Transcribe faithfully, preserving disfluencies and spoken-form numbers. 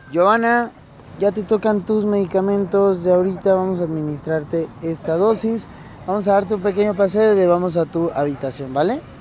Giovanna, ya te tocan tus medicamentos de ahorita, vamos a administrarte esta dosis. Vamos a darte un pequeño paseo y vamos a tu habitación, ¿vale?